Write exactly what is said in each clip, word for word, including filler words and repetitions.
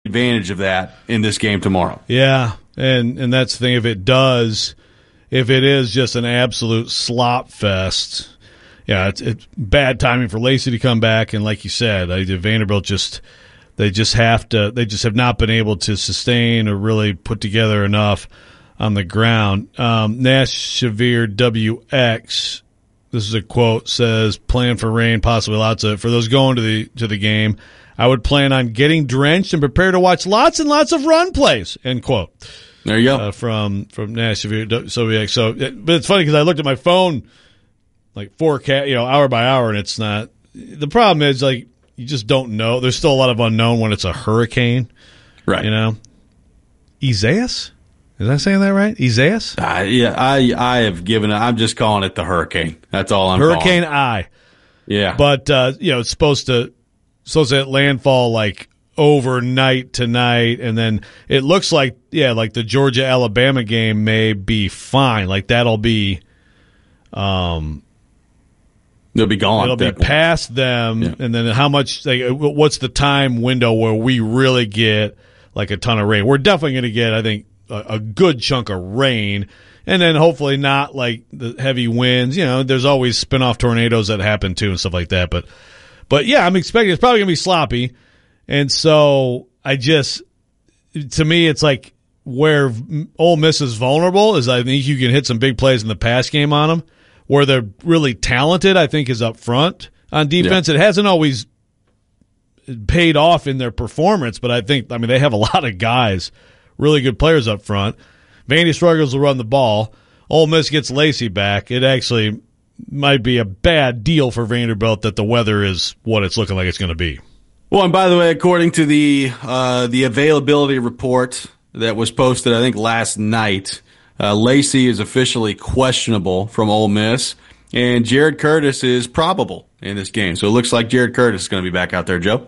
advantage of that in this game tomorrow. Yeah, and and that's the thing. If it does, if it is just an absolute slop fest, yeah, it's, it's bad timing for Lacey to come back. And like you said, I, Vanderbilt just they just have to they just have not been able to sustain or really put together enough on the ground. Um, Nash Shavir W X. This is a quote, says, plan for rain, possibly lots of, for those going to the to the game, I would plan on getting drenched and prepare to watch lots and lots of run plays, end quote. There you go. Uh, from from Nashville. So, so, but it's funny because I looked at my phone, like forecast, you know, hour by hour, and it's not, the problem is, like, you just don't know. There's still a lot of unknown when it's a hurricane. Right. You know? Isaias? Is I saying that right? Isaias? Uh, yeah, I I have given it. I'm just calling it the hurricane. That's all I'm Hurricane calling. I. Yeah. But, uh, you know, it's supposed to, supposed to landfall like overnight tonight. And then it looks like, yeah, like the Georgia-Alabama game may be fine. Like that'll be, um, they'll be gone. It'll be point. past them. Yeah. And then how much, like, what's the time window where we really get like a ton of rain? We're definitely going to get, I think, a, a good chunk of rain. And then hopefully not like the heavy winds. You know, there's always spin-off tornadoes that happen too and stuff like that. But, but yeah, I'm expecting it's probably going to be sloppy. And so I just, to me, it's like where Ole Miss is vulnerable is I think you can hit some big plays in the pass game on them. Where they're really talented, I think, is up front on defense. Yeah. It hasn't always paid off in their performance, but I think, I mean, they have a lot of guys, really good players up front. Vandy struggles to run the ball. Ole Miss gets Lacey back. It actually might be a bad deal for Vanderbilt that the weather is what it's looking like it's going to be. Well, and by the way, according to the uh, the availability report that was posted, I think, last night, uh, Lacey is officially questionable from Ole Miss, and Jared Curtis is probable in this game. So it looks like Jared Curtis is going to be back out there, Joe.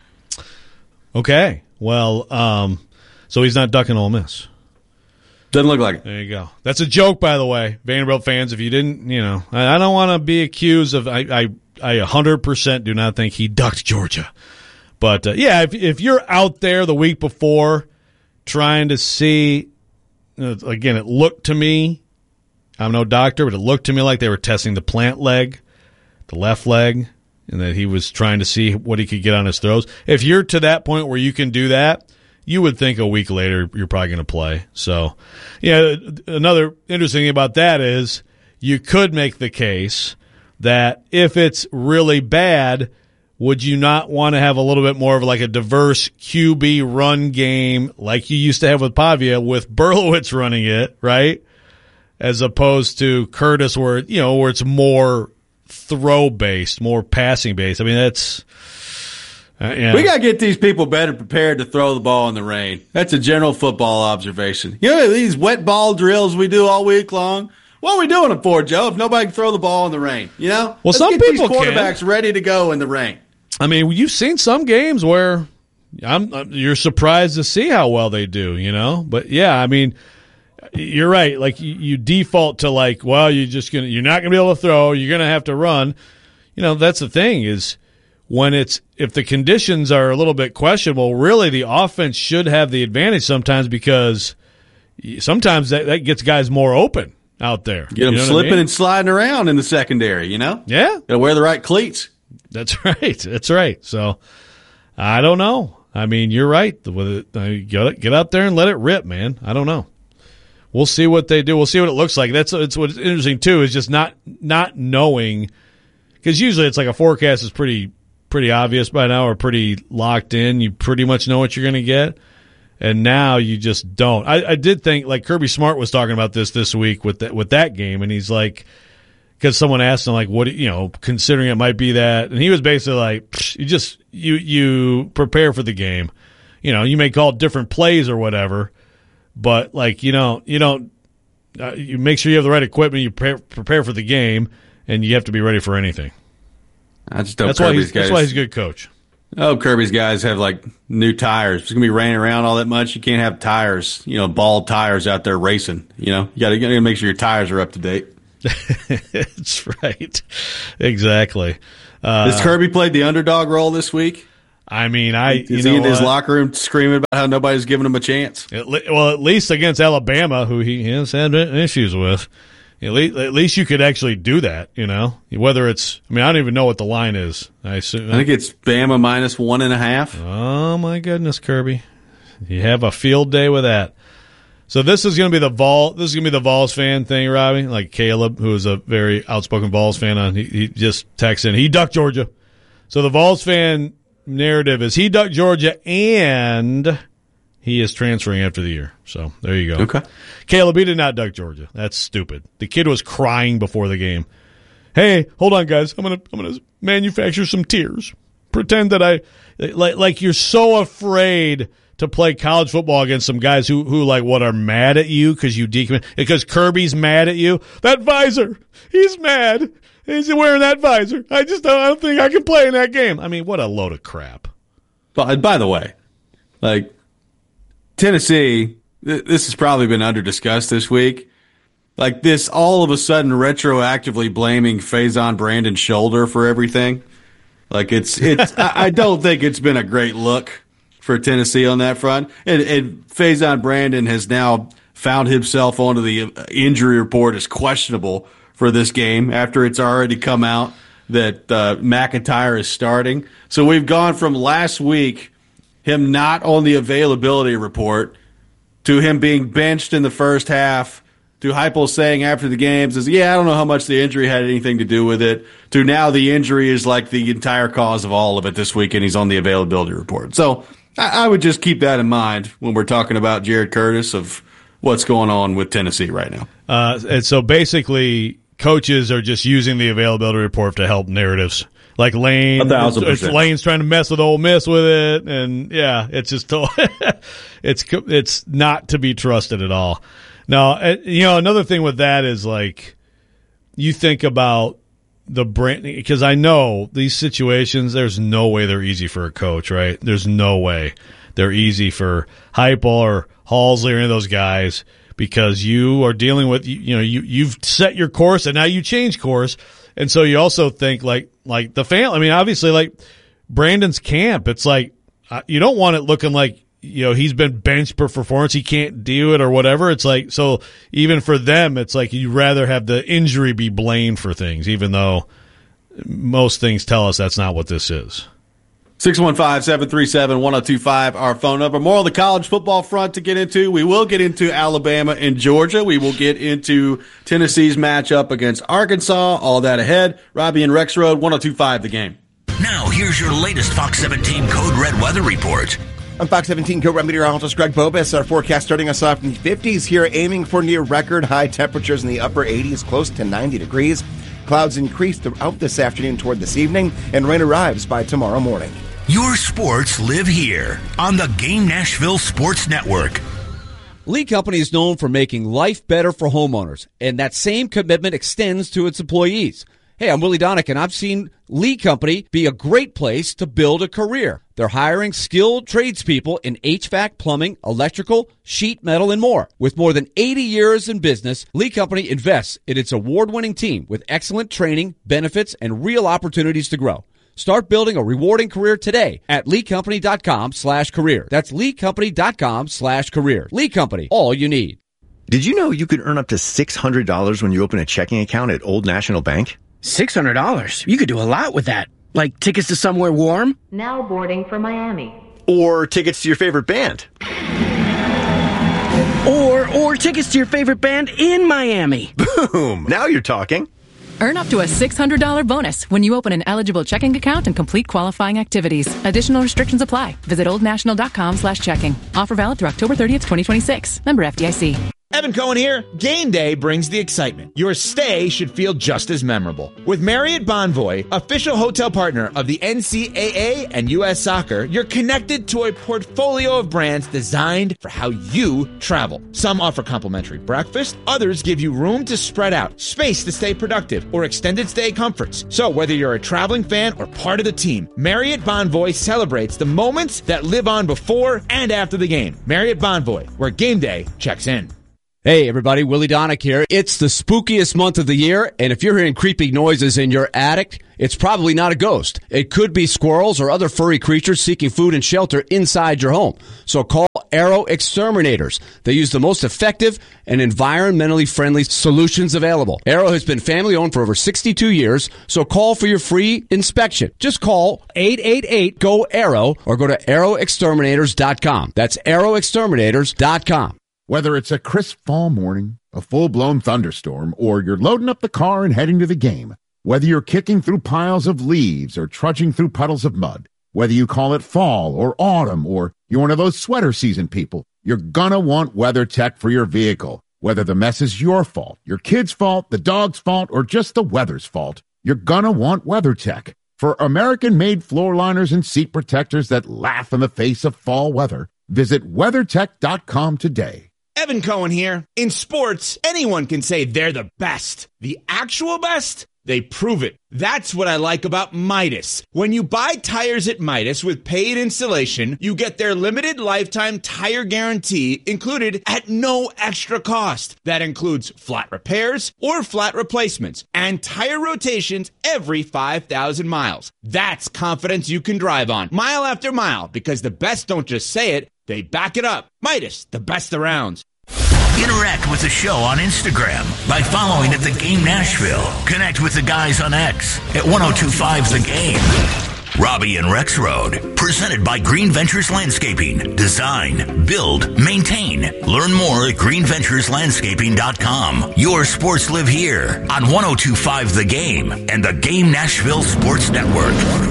Okay. Well, um, so he's not ducking Ole Miss. Doesn't look like it. There you go. That's a joke, by the way, Vanderbilt fans. If you didn't, you know, I, I don't want to be accused of. I, I, I one hundred percent do not think he ducked Georgia. But uh, yeah, if if you're out there the week before trying to see, uh, again, it looked to me. I'm no doctor, but it looked to me like they were testing the plant leg, the left leg, and that he was trying to see what he could get on his throws. If you're to that point where you can do that, you would think a week later you're probably going to play. So, yeah, another interesting thing about that is you could make the case that if it's really bad, would you not want to have a little bit more of like a diverse Q B run game like you used to have with Pavia with Berlowitz running it, right? As opposed to Curtis where, you know, where it's more throw-based, more passing-based. I mean, that's... Uh, yeah. We got to get these people better prepared to throw the ball in the rain. That's a general football observation. You know, these wet ball drills we do all week long, what are we doing them for, Joe, if nobody can throw the ball in the rain? You know? Well, Let's some get people these quarterbacks can. ready to go in the rain. I mean, you've seen some games where I'm, you're surprised to see how well they do, you know? But, yeah, I mean, you're right. Like, you, you default to, like, well, you're just going to – you're not going to be able to throw. You're going to have to run. You know, that's the thing is – when it's if the conditions are a little bit questionable, really the offense should have the advantage sometimes because sometimes that, that gets guys more open out there. Get them you know slipping I mean? and sliding around in the secondary, you know? Yeah. Got to wear the right cleats. That's right. That's right. So, I don't know. I mean, you're right. Get out there and let it rip, man. I don't know. We'll see what they do. We'll see what it looks like. That's it's what's interesting, too, is just not not knowing because usually it's like a forecast is pretty – pretty obvious by now or pretty locked in. You pretty much know what you're going to get. And now you just don't. I, I did think, like, Kirby Smart was talking about this this week with that, with that game, and he's like, because someone asked him, like, what, you know, considering it might be that, and he was basically like, you just, you, you prepare for the game. You know, you may call it different plays or whatever, but, like, you know, you don't, uh, you make sure you have the right equipment, you prepare, prepare for the game, and you have to be ready for anything. I just hope that's Kirby's why he's, guys. That's why he's a good coach. Oh, Kirby's guys have like new tires. It's gonna be raining around all that much. You can't have tires, you know, bald tires out there racing. You know, you got to make sure your tires are up to date. That's right, exactly. Uh, Has Kirby played the underdog role this week? I mean, I Is you he know in his what? locker room screaming about how nobody's giving him a chance? At le- well, at least against Alabama, who he has had issues with, at least, at least you could actually do that, you know? Whether it's, I mean, I don't even know what the line is. I assume. I think it's Bama minus one and a half. Oh, my goodness, Kirby. You have a field day with that. So this is going to be the Vol. This is going to be the Vols fan thing, Robbie. Like Caleb, who is a very outspoken Vols fan, on he, he just texts in, he ducked Georgia. So the Vols fan narrative is he ducked Georgia and he is transferring after the year. So there you go. Okay. Caleb, he did not duck Georgia. That's stupid. The kid was crying before the game. Hey, hold on, guys. I'm gonna I'm gonna manufacture some tears. Pretend that I like like you're so afraid to play college football against some guys who, who like, what, are mad at you because you decommit, because Kirby's mad at you. That visor, he's mad. He's wearing that visor. I just don't, I don't think I can play in that game. I mean, what a load of crap. But by the way, like Tennessee, th- this has probably been under discussed this week. Like this, all of a sudden, retroactively blaming Faison Brandon's shoulder for everything. Like it's it's. I, I don't think it's been a great look for Tennessee on that front. And, and Faison Brandon has now found himself onto the injury report as questionable for this game after it's already come out that uh, McIntyre is starting. So we've gone from last week, him not on the availability report, to him being benched in the first half, to Heupel saying after the game, says, yeah, I don't know how much the injury had anything to do with it, to now the injury is like the entire cause of all of it this week, and he's on the availability report. So I, I would just keep that in mind when we're talking about Jared Curtis of what's going on with Tennessee right now. Uh, and so basically, coaches are just using the availability report to help narratives. Like Lane, A thousand percent. Lane's trying to mess with Ole Miss with it, and yeah, it's just it's it's not to be trusted at all. Now, you know, another thing with that is like you think about the brand, because I know these situations. There's no way they're easy for a coach, right? There's no way they're easy for Heupel or Halsley or any of those guys, because you are dealing with, you know, you you've set your course and now you change course. And so you also think like like the fan. I mean, obviously, like Brandon's camp, it's like uh, you don't want it looking like, you know, he's been benched per performance, he can't do it or whatever. It's like, so even for them, it's like you'd rather have the injury be blamed for things, even though most things tell us that's not what this is. six one five, seven three seven, one oh two five, our phone number. More on the college football front to get into. We will get into Alabama and Georgia. We will get into Tennessee's matchup against Arkansas. All that ahead. Robbie and Rex Road, one oh two five the game. Now, here's your latest Fox seventeen Code Red weather report. I'm Fox seventeen Code Red meteorologist Greg Bobus. Our forecast starting us off in the fifties here, aiming for near record high temperatures in the upper eighties, close to ninety degrees. Clouds increase throughout this afternoon toward this evening, and rain arrives by tomorrow morning. Your sports live here on the Game Nashville Sports Network. Lee Company is known for making life better for homeowners, and that same commitment extends to its employees. Hey, I'm Willie Donick, and I've seen Lee Company be a great place to build a career. They're hiring skilled tradespeople in H V A C, plumbing, electrical, sheet metal, and more. With more than eighty years in business, Lee Company invests in its award-winning team with excellent training, benefits, and real opportunities to grow. Start building a rewarding career today at leecompany.com slash career. That's leecompany.com slash career. Lee Company, all you need. Did you know you could earn up to six hundred dollars when you open a checking account at Old National Bank? six hundred dollars? You could do a lot with that. Like tickets to somewhere warm? Now boarding for Miami. Or tickets to your favorite band? Or, or tickets to your favorite band in Miami. Boom! Now you're talking. Earn up to a six hundred dollars bonus when you open an eligible checking account and complete qualifying activities. Additional restrictions apply. Visit oldnational.com slash checking. Offer valid through October thirtieth, twenty twenty-six. Member F D I C. Evan Cohen here. Game day brings the excitement. Your stay should feel just as memorable. With Marriott Bonvoy, official hotel partner of the N C double A and U S Soccer, you're connected to a portfolio of brands designed for how you travel. Some offer complimentary breakfast, others give you room to spread out, space to stay productive, or extended stay comforts. So whether you're a traveling fan or part of the team, Marriott Bonvoy celebrates the moments that live on before and after the game. Marriott Bonvoy, where game day checks in. Hey everybody, Willie Donick here. It's the spookiest month of the year, and if you're hearing creepy noises in your attic, it's probably not a ghost. It could be squirrels or other furry creatures seeking food and shelter inside your home. So call Arrow Exterminators. They use the most effective and environmentally friendly solutions available. Arrow has been family-owned for over sixty-two years, so call for your free inspection. Just call eight eight eight, G O, ARROW or go to arrow exterminators dot com. That's arrow exterminators dot com. Whether it's a crisp fall morning, a full-blown thunderstorm, or you're loading up the car and heading to the game, whether you're kicking through piles of leaves or trudging through puddles of mud, whether you call it fall or autumn or you're one of those sweater season people, you're gonna want WeatherTech for your vehicle. Whether the mess is your fault, your kid's fault, the dog's fault, or just the weather's fault, you're gonna want WeatherTech. For American-made floor liners and seat protectors that laugh in the face of fall weather, visit weather tech dot com today. Evan Cohen here. In sports, anyone can say they're the best. The actual best? They prove it. That's what I like about Midas. When you buy tires at Midas with paid installation, you get their limited lifetime tire guarantee included at no extra cost. That includes flat repairs or flat replacements and tire rotations every five thousand miles. That's confidence you can drive on mile after mile, because the best don't just say it, they back it up. Midas, the best around. Interact with the show on Instagram by following at The Game Nashville. Connect with the guys on X at ten twenty-five The Game. Robbie and Rex Road, presented by Green Ventures Landscaping. Design, build, maintain. Learn more at green ventures landscaping dot com. Your sports live here on ten twenty-five The Game and the Game Nashville Sports Network.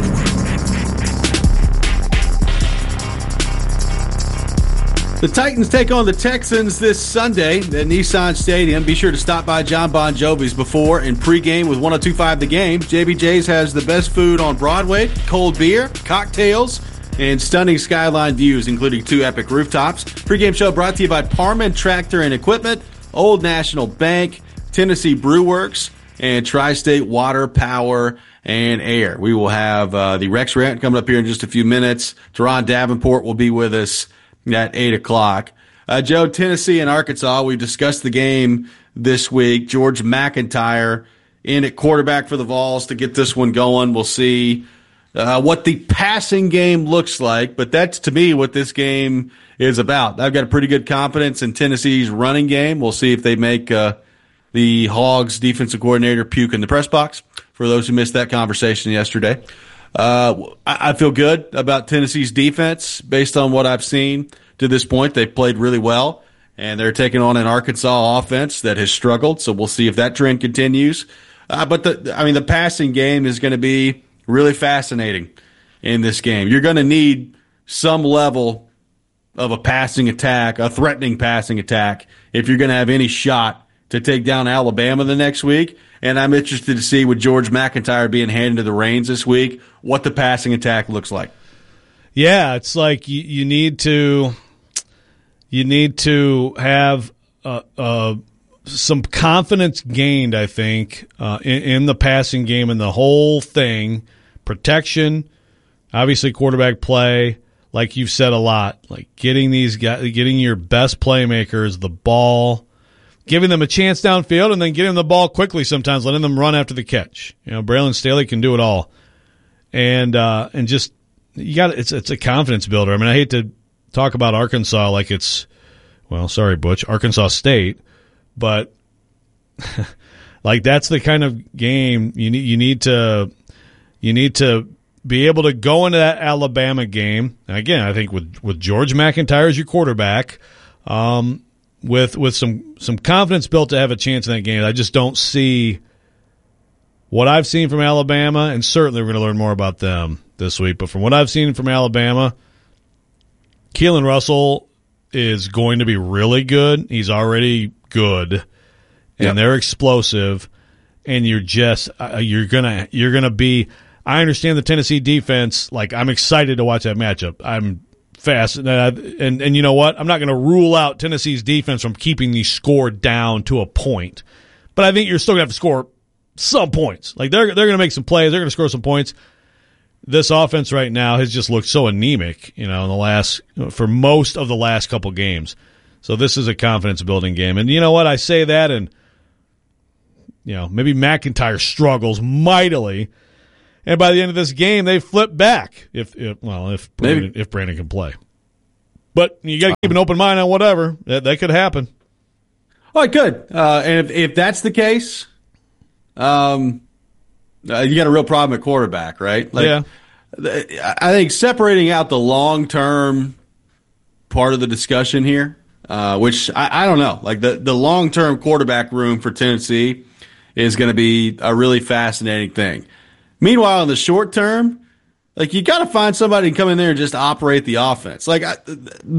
The Titans take on the Texans this Sunday at Nissan Stadium. Be sure to stop by John Bon Jovi's before and pregame with ten twenty-five The Game. J B J's has the best food on Broadway, cold beer, cocktails, and stunning skyline views, including two epic rooftops. Pregame show brought to you by Parman Tractor and Equipment, Old National Bank, Tennessee Brew Works, and Tri-State Water, Power, and Air. We will have uh, the Rex Rant coming up here in just a few minutes. Teron Davenport will be with us at eight o'clock. Uh, Joe, Tennessee and Arkansas, we discussed the game this week. George McIntyre in at quarterback for the Vols to get this one going. We'll see uh, what the passing game looks like, but that's, to me, what this game is about. I've got a pretty good confidence in Tennessee's running game. We'll see if they make uh, the Hogs defensive coordinator puke in the press box, for those who missed that conversation yesterday. Uh, I feel good about Tennessee's defense based on what I've seen to this point. They've played really well, and they're taking on an Arkansas offense that has struggled, so we'll see if that trend continues. Uh, but, the, I mean, the passing game is going to be really fascinating in this game. You're going to need some level of a passing attack, a threatening passing attack, if you're going to have any shot to take down Alabama the next week. And I'm interested to see, with George McIntyre being handed the reins this week, what the passing attack looks like. Yeah, it's like you, you need to you need to have uh, uh, some confidence gained, I think, uh, in, in the passing game and the whole thing. Protection, obviously quarterback play, like you've said a lot, like getting these guys, getting your best playmakers the ball, giving them a chance downfield, and then getting them the ball quickly sometimes, letting them run after the catch. You know, Braylon Staley can do it all. And uh, and just, you got it's it's a confidence builder. I mean, I hate to talk about Arkansas like it's, well, sorry, Butch, Arkansas State, but like that's the kind of game you need you need to you need to be able to go into that Alabama game. Again, I think with with George McIntyre as your quarterback, um, with with some some confidence built to have a chance in that game. I just don't see what I've seen from Alabama, and certainly we're going to learn more about them this week. But from what I've seen from Alabama, Keelan Russell is going to be really good. He's already good, and yep. They're explosive. And you're just uh, you're gonna you're gonna be. I understand the Tennessee defense. Like, I'm excited to watch that matchup. I'm fast, and and, and you know what? I'm not going to rule out Tennessee's defense from keeping the score down to a point, but I think you're still going to have to score some points. Like, they're they're going to make some plays. They're going to score some points. This offense right now has just looked so anemic, you know, in the last for most of the last couple games. So this is a confidence-building game. And you know what? I say that, and you know maybe McIntyre struggles mightily, and by the end of this game, they flip back. If, if well, if Brandon, if Brandon can play. But you got to keep an open mind on whatever. That, that could happen. Oh, it could. Uh, and if, if that's the case, um, uh, you got a real problem at quarterback, right? Like, yeah. I think separating out the long-term part of the discussion here, uh, which I, I don't know, like the, the long-term quarterback room for Tennessee is going to be a really fascinating thing. Meanwhile, in the short term, like you got to find somebody to come in there and just operate the offense. Like, I,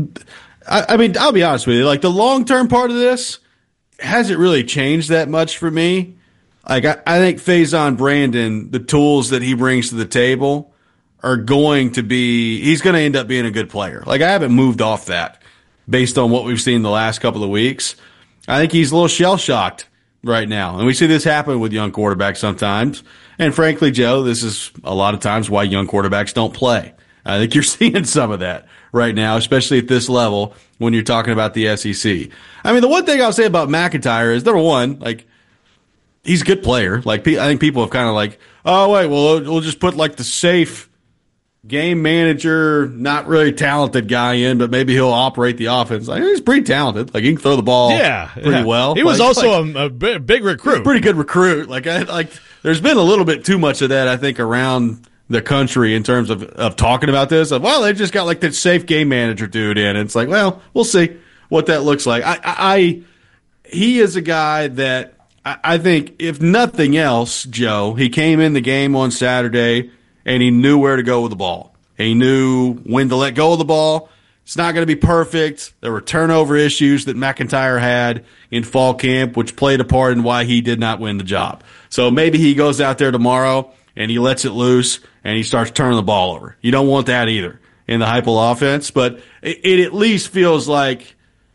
I, I mean, I'll be honest with you, like the long-term part of this hasn't really changed that much for me. Like, I, I think Faison Brandon, the tools that he brings to the table are going to be, he's going to end up being a good player. Like, I haven't moved off that based on what we've seen the last couple of weeks. I think he's a little shell-shocked right now. And we see this happen with young quarterbacks sometimes. And frankly, Joe, this is a lot of times why young quarterbacks don't play. I think you're seeing some of that right now, especially at this level when you're talking about the S E C. I mean, the one thing I'll say about McIntyre is, number one, like, he's a good player. Like, I think people have kind of like, oh, wait, well, we'll just put like the safe game manager, not really talented guy in, but maybe he'll operate the offense. Like, he's pretty talented. Like, he can throw the ball yeah, pretty yeah. well. He was like, also like, a, a big, big recruit. Pretty good recruit. Like, I, like, there's been a little bit too much of that, I think, around the country in terms of, of talking about this. Of, well, they just got like that safe game manager dude in. It's like, well, we'll see what that looks like. I, I, I he is a guy that I, I think, if nothing else, Joe, he came in the game on Saturday and he knew where to go with the ball. He knew when to let go of the ball. It's not going to be perfect. There were turnover issues that McIntyre had in fall camp, which played a part in why he did not win the job. So maybe he goes out there tomorrow and he lets it loose and he starts turning the ball over. You don't want that either in the Heupel offense, but it, it at least feels like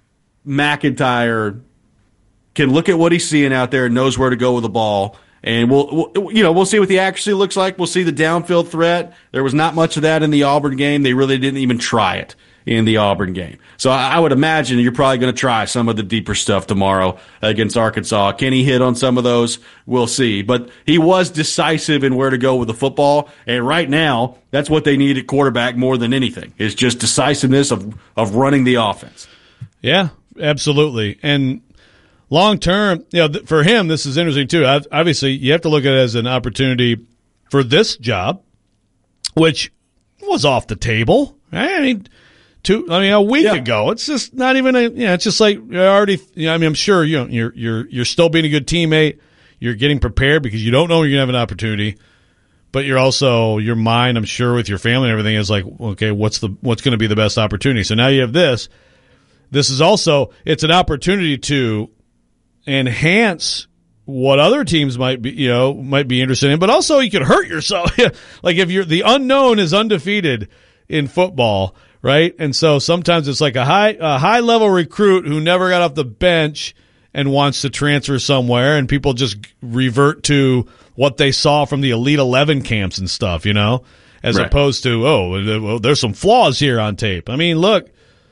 McIntyre can look at what he's seeing out there and knows where to go with the ball. And we'll, we'll, you know, we'll see what the accuracy looks like. We'll see the downfield threat. There was not much of that in the Auburn game. They really didn't even try it in the Auburn game. So I, I would imagine you're probably going to try some of the deeper stuff tomorrow against Arkansas. Can he hit on some of those? We'll see. But he was decisive in where to go with the football. And right now, that's what they need at quarterback more than anything, is just decisiveness of, of running the offense. Yeah, absolutely. And long term, you know, th- for him, this is interesting too. I've, obviously, you have to look at it as an opportunity for this job, which was off the table. I mean, two. I mean, a week yeah. ago, it's just not even a. Yeah, it's just like you're already. You know, I mean, I'm sure you know, you're you're you're still being a good teammate. You're getting prepared because you don't know you're gonna have an opportunity, but you're also your mind. I'm sure with your family and everything is like, okay, what's the what's going to be the best opportunity? So now you have this. This is also it's an opportunity to enhance what other teams might be, you know, might be interested in, but also you could hurt yourself. Like if you're the unknown is undefeated in football, right? And so sometimes it's like a high, a high level recruit who never got off the bench and wants to transfer somewhere, and people just revert to what they saw from the Elite eleven camps and stuff, you know, as right. opposed to, oh, well, there's some flaws here on tape. I mean, look,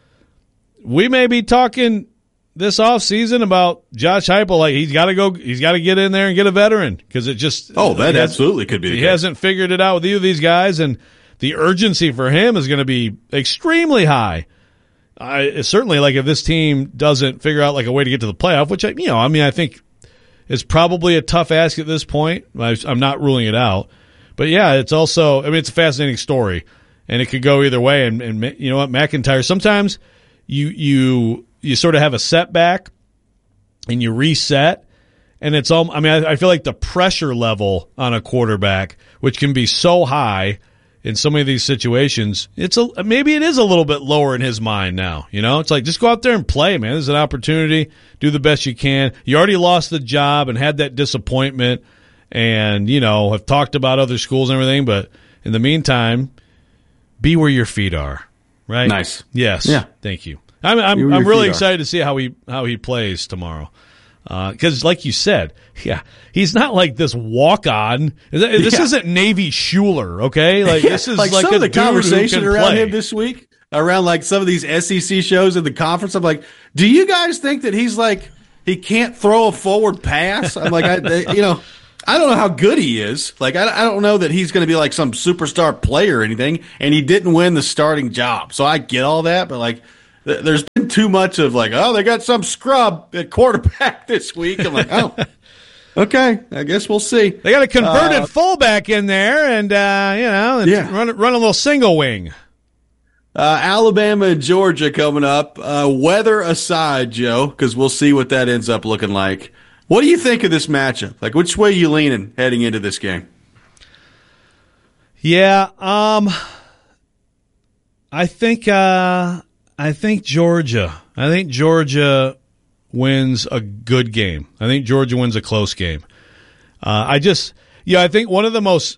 we may be talking this offseason about Josh Heupel, like he's got to go, he's got to get in there and get a veteran because it just oh that absolutely could be. The he case. hasn't figured it out with either of these guys, and the urgency for him is going to be extremely high. I certainly like if this team doesn't figure out like a way to get to the playoff, which I you know I mean I think is probably a tough ask at this point. I, I'm not ruling it out, but yeah, it's also I mean it's a fascinating story, and it could go either way. And, and you know what, McIntyre, sometimes you you. you sort of have a setback and you reset, and it's all, I mean, I, I feel like the pressure level on a quarterback, which can be so high in so many of these situations, it's a, maybe it is a little bit lower in his mind now, you know, it's like, just go out there and play, man. There's an opportunity, do the best you can. You already lost the job and had that disappointment and, you know, have talked about other schools and everything, but in the meantime, be where your feet are, right? Nice. Yes. Yeah. Thank you. I'm I'm, I'm really excited to see how he how he plays tomorrow, because uh, like you said, yeah, he's not like this walk on. This yeah. isn't Navy Schuler, okay? Like this is like, like some a of the dude conversation who can around play. him this week. around like some of these S E C shows in the conference. I'm like, do you guys think that he's like he can't throw a forward pass? I'm like, I, you know, I don't know how good he is. Like, I, I don't know that he's going to be like some superstar player or anything. And he didn't win the starting job, so I get all that. But like, th- there's been too much of like, oh, they got some scrub at quarterback this week. I'm like, oh. Okay, I guess we'll see. They got a converted uh, fullback in there, and uh, you know, yeah. run run a little single wing. Uh, Alabama and Georgia coming up. Uh, weather aside, Joe, because we'll see what that ends up looking like. What do you think of this matchup? Like, which way are you leaning heading into this game? Yeah, um, I think uh, I think Georgia. I think Georgia wins a good game. I think Georgia wins a close game. Uh, I just, yeah, I think one of the most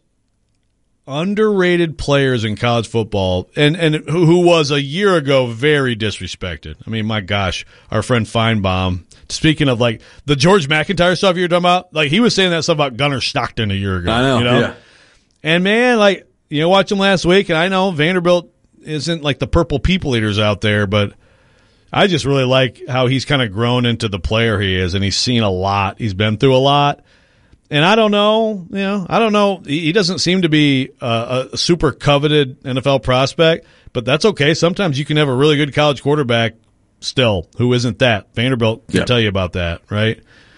underrated players in college football, and, and who, who was a year ago very disrespected. I mean, my gosh, our friend Feinbaum, speaking of like the George McIntyre stuff you were talking about, like he was saying that stuff about Gunnar Stockton a year ago. I know, you know? Yeah. And man, like, you know, watch him last week, and I know Vanderbilt isn't like the purple people eaters out there, but I just really like how he's kind of grown into the player he is, and he's seen a lot. He's been through a lot. And I don't know, you know, I don't know. He doesn't seem to be a, a super coveted N F L prospect, but that's okay. Sometimes you can have a really good college quarterback still who isn't that. Vanderbilt can yep. tell you about that, right?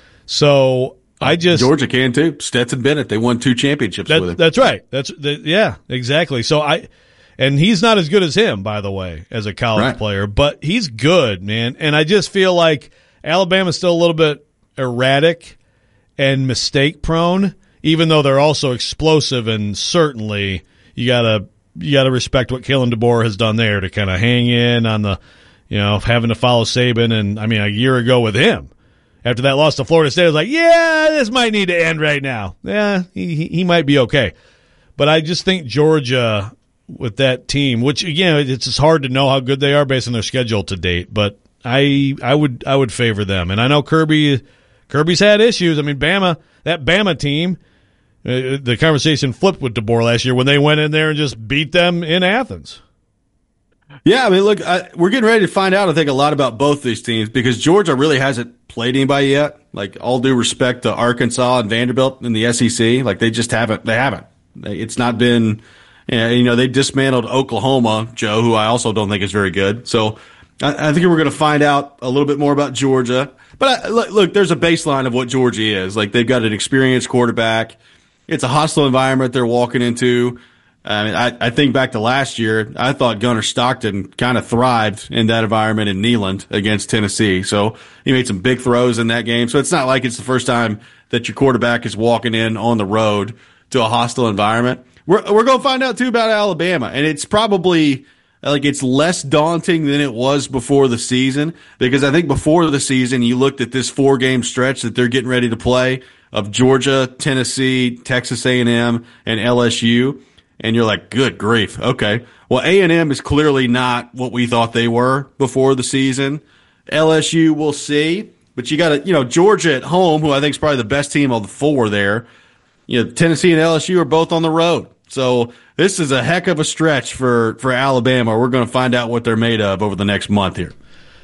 So I just Georgia can too. Stetson Bennett, they won two championships that, with him. That's right. That's the, yeah, exactly. So I. And he's not as good as him, by the way, as a college right. player, but he's good, man. And I just feel like Alabama's still a little bit erratic and mistake prone, even though they're also explosive. And certainly you gotta you gotta respect what Kalen DeBoer has done there to kind of hang in on the, you know, having to follow Saban. And I mean, a year ago with him, after that loss to Florida State, I was like, yeah, this might need to end right now. Yeah, he he might be okay, but I just think Georgia, with that team, which again, it's just hard to know how good they are based on their schedule to date, but I I would I would favor them. And I know Kirby Kirby's had issues. I mean, Bama, that Bama team, uh, the conversation flipped with DeBoer last year when they went in there and just beat them in Athens. Yeah, I mean, look, I, we're getting ready to find out, I think, a lot about both these teams because Georgia really hasn't played anybody yet. Like, all due respect to Arkansas and Vanderbilt in the S E C, like they just haven't. They haven't. It's not been. And, you know, they dismantled Oklahoma, Joe, who I also don't think is very good. So I, I think we're going to find out a little bit more about Georgia. But I, look, look, there's a baseline of what Georgia is. Like, they've got an experienced quarterback. It's a hostile environment they're walking into. I mean, I, I think back to last year, I thought Gunnar Stockton kind of thrived in that environment in Neyland against Tennessee. So he made some big throws in that game. So it's not like it's the first time that your quarterback is walking in on the road to a hostile environment. We're we're going to find out, too, about Alabama, and it's probably like it's less daunting than it was before the season because I think before the season you looked at this four-game stretch that they're getting ready to play of Georgia, Tennessee, Texas A and M, and L S U, and you're like, good grief, okay. Well, A and M is clearly not what we thought they were before the season. L S U, we'll see, but you got to, you know, Georgia at home, who I think is probably the best team of the four there. You know, Tennessee and L S U are both on the road. So this is a heck of a stretch for, for Alabama. We're going to find out what they're made of over the next month here.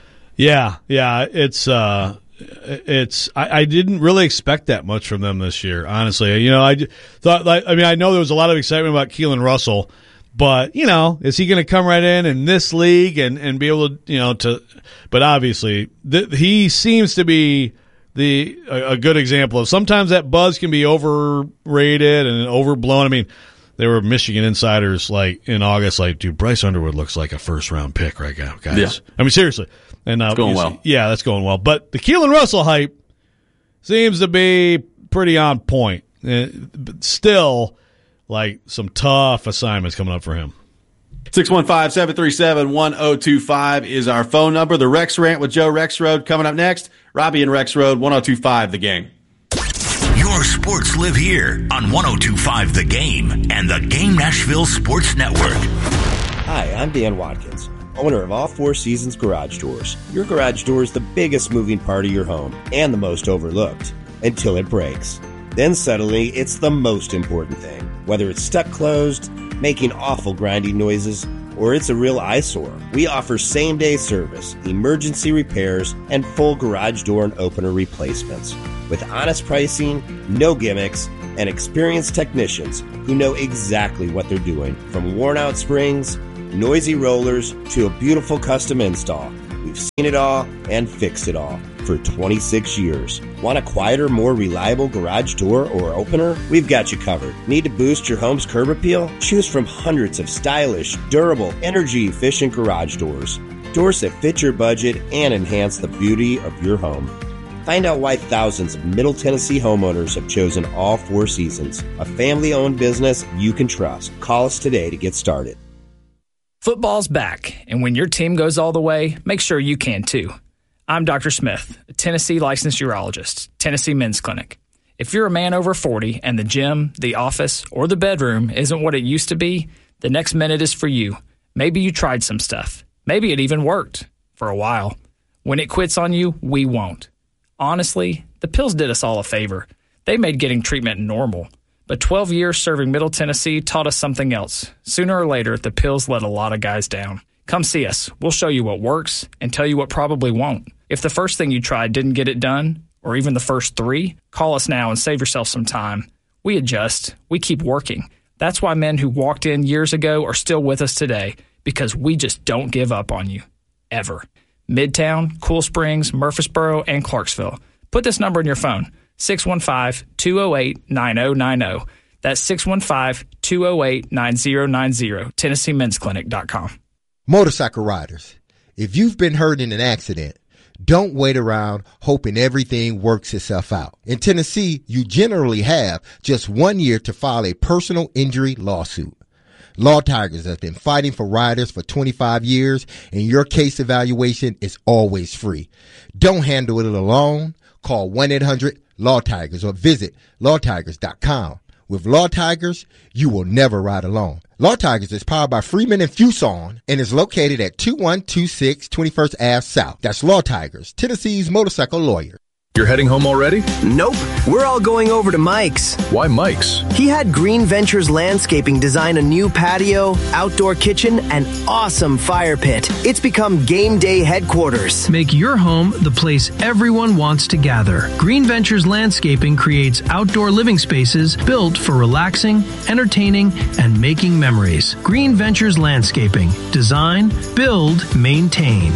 Yeah, yeah, it's uh, it's. I, I didn't really expect that much from them this year, honestly. You know, I thought. Like, I mean, I know there was a lot of excitement about Keelan Russell, but you know, is he going to come right in in this league and, and be able to, you know, to? But obviously, th- he seems to be the a, a good example of sometimes that buzz can be overrated and overblown. I mean. There were Michigan insiders like in August, like, dude, Bryce Underwood looks like a first round pick right now, guys. Yeah. I mean, seriously. And uh, it's going well. Yeah, that's going well. But the Keelan Russell hype seems to be pretty on point. Uh, but still, like, some tough assignments coming up for him. six one five, seven three seven, one zero two five is our phone number. The Rex Rant with Joe Rexrode coming up next. Robbie and Rexrode, one zero two five, The Game. Your sports live here on one oh two point five The Game and the Game Nashville Sports Network. Hi, I'm Dan Watkins, owner of All Four Seasons Garage Doors. Your garage door is the biggest moving part of your home and the most overlooked until it breaks. Then suddenly, it's the most important thing. Whether it's stuck closed, making awful grinding noises, or it's a real eyesore. We offer same-day service, emergency repairs, and full garage door and opener replacements. With honest pricing, no gimmicks, and experienced technicians who know exactly what they're doing. From worn-out springs, noisy rollers, to a beautiful custom install. We've seen it all and fixed it all for twenty-six years. Want a quieter, more reliable garage door or opener? We've got you covered. Need to boost your home's curb appeal? Choose from hundreds of stylish, durable, energy-efficient garage doors. Doors that fit your budget and enhance the beauty of your home. Find out why thousands of Middle Tennessee homeowners have chosen All Four Seasons, a family-owned business you can trust. Call us today to get started. Football's back, and when your team goes all the way, make sure you can too. I'm Doctor Smith, a Tennessee licensed urologist, Tennessee Men's Clinic. If you're a man over forty and the gym, the office, or the bedroom isn't what it used to be, the next minute is for you. Maybe you tried some stuff. Maybe it even worked for a while. When it quits on you, we won't. Honestly, the pills did us all a favor. They made getting treatment normal. But twelve years serving Middle Tennessee taught us something else. Sooner or later, the pills let a lot of guys down. Come see us. We'll show you what works and tell you what probably won't. If the first thing you tried didn't get it done, or even the first three, call us now and save yourself some time. We adjust. We keep working. That's why men who walked in years ago are still with us today, because we just don't give up on you. Ever. Midtown, Cool Springs, Murfreesboro, and Clarksville. Put this number in your phone. six one five, two oh eight, nine oh nine oh. That's six one five, two oh eight, nine oh nine oh, Tennessee Men's Clinic dot com. Motorcycle riders, if you've been hurt in an accident, don't wait around hoping everything works itself out. In Tennessee, you generally have just one year to file a personal injury lawsuit. Law Tigers has been fighting for riders for twenty-five years, and your case evaluation is always free. Don't handle it alone. Call one eight hundred law tigers or visit law tigers dot com. With Law Tigers, you will never ride alone. Law Tigers is powered by Freeman and Fuson and is located at two one two six twenty-first Avenue South. That's Law Tigers, Tennessee's motorcycle lawyer. You're heading home already? Nope. We're all going over to Mike's. Why Mike's? He had Green Ventures Landscaping design a new patio, outdoor kitchen, and awesome fire pit. It's become game day headquarters. Make your home the place everyone wants to gather. Green Ventures Landscaping creates outdoor living spaces built for relaxing, entertaining, and making memories. Green Ventures Landscaping. Design, build, maintain.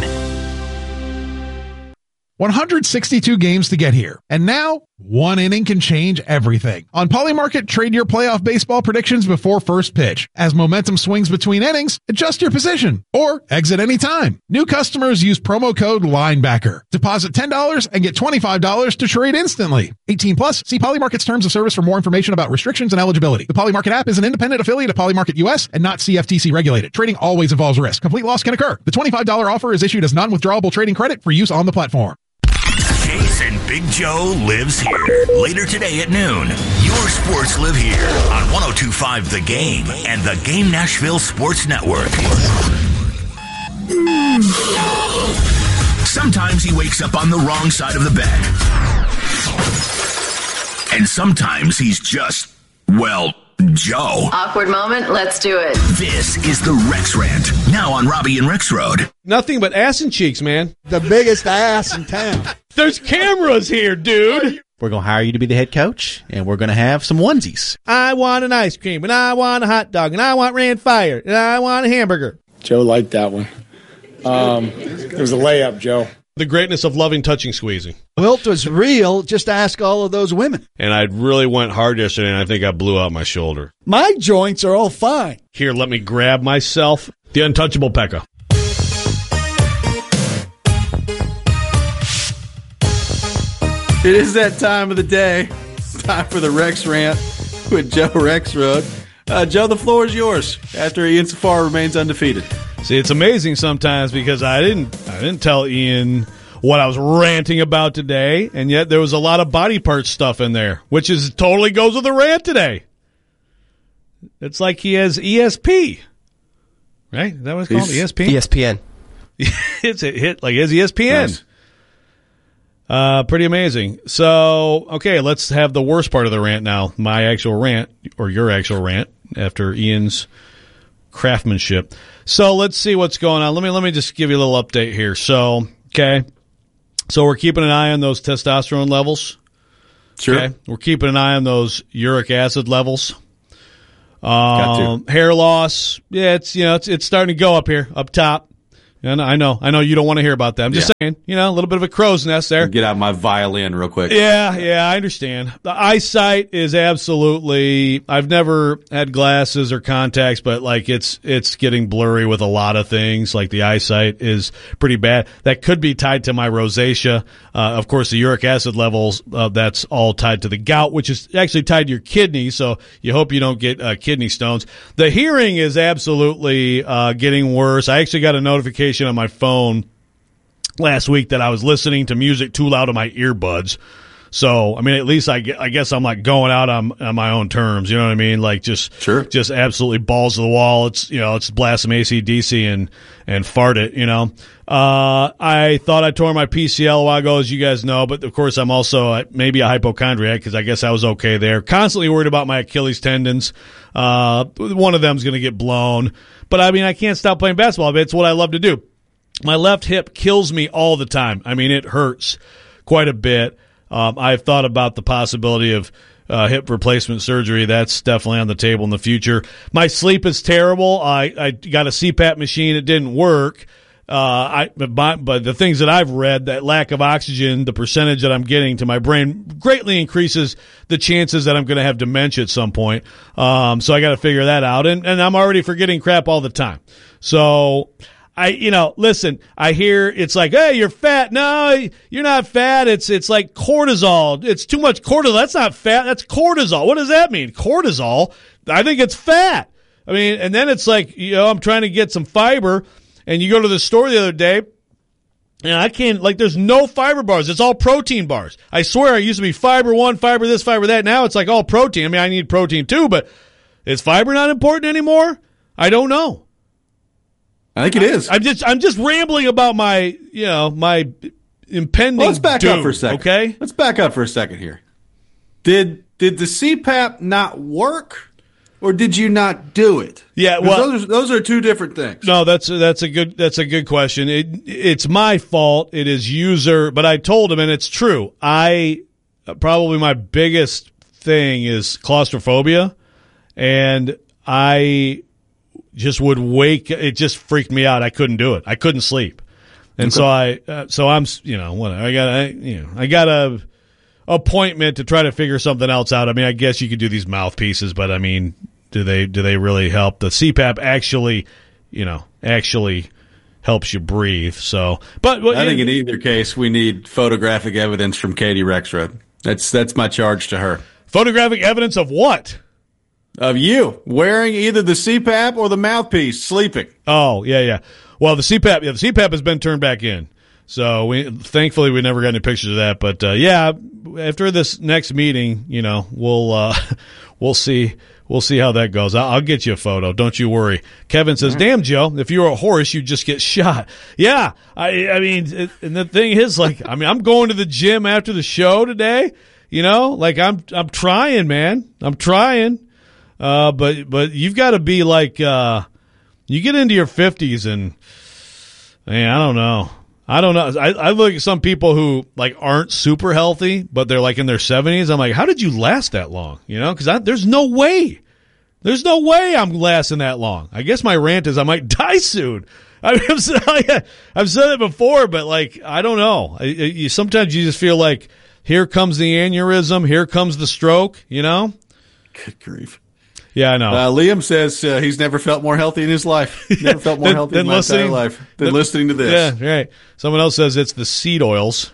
one hundred sixty-two games to get here. And now, one inning can change everything. On Polymarket, trade your playoff baseball predictions before first pitch. As momentum swings between innings, adjust your position or exit anytime. New customers use promo code LINEBACKER. Deposit ten dollars and get twenty-five dollars to trade instantly. eighteen plus, see Polymarket's terms of service for more information about restrictions and eligibility. The Polymarket app is an independent affiliate of Polymarket U S and not C F T C regulated. Trading always involves risk. Complete loss can occur. The twenty-five dollars offer is issued as non-withdrawable trading credit for use on the platform. Jason Big Joe lives here. Later today at noon, your sports live here on one oh two point five The Game and the Game Nashville Sports Network. Sometimes he wakes up on the wrong side of the bed. And sometimes he's just, well, Joe. Awkward moment, let's do it. This is the Rex Rant, now on Robbie and Rex Road. Nothing but ass and cheeks, man. The biggest ass in town. There's cameras here, dude. We're going to hire you to be the head coach, and we're going to have some onesies. I want an ice cream, and I want a hot dog, and I want Rand Fire, and I want a hamburger. Joe liked that one. Um, it was a layup, Joe. The greatness of loving, touching, squeezing. Wilt was real. Just ask all of those women. And I really went hard yesterday, and I think I blew out my shoulder. My joints are all fine. Here, let me grab myself. The untouchable Pekka. It is that time of the day. Time for the Rex Rant with Joe Rexroad. Uh, Joe, the floor is yours after Ian Safar remains undefeated. See, it's amazing sometimes because I didn't I didn't tell Ian what I was ranting about today, and yet there was a lot of body part stuff in there, which is totally goes with the rant today. It's like he has E S P, right? Is that what it's called? E S P? E S P N. It's a hit like his E S P N. Nice. Uh, pretty amazing. So, okay, let's have the worst part of the rant now. My actual rant, or your actual rant, after Ian's craftsmanship. So let's see what's going on. Let me let me just give you a little update here. So, okay. So we're keeping an eye on those testosterone levels. Sure. Okay. We're keeping an eye on those uric acid levels. Got Um, hair loss. Yeah, it's you know, it's it's starting to go up here, up top. And I know, I know you don't want to hear about that. I'm just Yeah. saying, you know, a little bit of a crow's nest there. Get out my violin real quick. Yeah, yeah, I understand. The eyesight is absolutely. I've never had glasses or contacts, but like it's it's getting blurry with a lot of things. Like the eyesight is pretty bad. That could be tied to my rosacea. Uh, of course, the uric acid levels. Uh, that's all tied to the gout, which is actually tied to your kidney. So you hope you don't get uh, kidney stones. The hearing is absolutely uh, getting worse. I actually got a notification on my phone last week that I was listening to music too loud on my earbuds. So, I mean, at least I, I guess I'm like going out on, on my own terms. You know what I mean? Like just, sure. just absolutely balls to the wall. It's, you know, it's blast some A C D C and, and fart it, you know. Uh, I thought I tore my P C L a while ago, as you guys know, but of course I'm also uh, maybe a hypochondriac because I guess I was okay there. Constantly worried about my Achilles tendons. Uh, one of them's going to get blown. But I mean, I can't stop playing basketball. It's what I love to do. My left hip kills me all the time. I mean, it hurts quite a bit. Um, I've thought about the possibility of uh, hip replacement surgery. That's definitely on the table in the future. My sleep is terrible. I, I got a C PAP machine. It didn't work. Uh, I, but, but the things that I've read, that lack of oxygen, the percentage that I'm getting to my brain greatly increases the chances that I'm going to have dementia at some point. Um, so I got to figure that out. And, and I'm already forgetting crap all the time. So I, you know, listen, I hear it's like, hey, you're fat. No, you're not fat. It's, it's like cortisol. It's too much cortisol. That's not fat. That's cortisol. What does that mean? Cortisol. I think it's fat. I mean, and then it's like, you know, I'm trying to get some fiber. And you go to the store the other day, and I can't, like, there's no fiber bars. It's all protein bars. I swear it used to be fiber one, fiber this, fiber that. Now it's like all protein. I mean, I need protein too, but is fiber not important anymore? I don't know. I think it is. I, I'm just, I'm just rambling about my, you know, my impending well, let's back doom, up for a second. Okay? Let's back up for a second here. Did, did the C PAP not work? Or did you not do it? Yeah, well, those are, those are two different things. No, that's that's a good that's a good question. It it's my fault. It is user, but I told him, and it's true. I probably my biggest thing is claustrophobia, and I just would wake. It just freaked me out. I couldn't do it. I couldn't sleep, and Okay. so I uh, so I'm you know what I got I, you know I got a appointment to try to figure something else out. I mean, I guess you could do these mouthpieces, but I mean. Do they do they really help? The C PAP actually, you know, actually helps you breathe. So, but well, I think in either case, we need photographic evidence from Katie Rexroad. That's that's my charge to her. Photographic evidence of what? Of you wearing either the C PAP or the mouthpiece, sleeping. Oh yeah, yeah. Well, the C PAP, yeah, the C PAP has been turned back in. So we thankfully we never got any pictures of that. But uh, yeah, after this next meeting, you know, we'll uh, we'll see. We'll see how that goes. I'll, I'll get you a photo. Don't you worry. Kevin says, damn, Joe, if you were a horse, you'd just get shot. Yeah. I, I mean, it, and the thing is, like, I mean, I'm going to the gym after the show today, you know, like I'm, I'm trying, man. I'm trying. Uh, but, but you've got to be like, uh, you get into your fifties and, man, I don't know. I don't know. I, I look at some people who like aren't super healthy, but they're like in their seventies. I'm like, how did you last that long? You know, because there's no way. There's no way I'm lasting that long. I guess my rant is I might die soon. I mean, I've, said, I've said it before, but like, I don't know. I, you, sometimes you just feel like here comes the aneurysm, here comes the stroke, you know? Good grief. Yeah, I know. Uh, Liam says uh, he's never felt more healthy in his life. Never felt more than, healthy than in my listening, entire life than than, listening to this. Yeah, right. Someone else says it's the seed oils.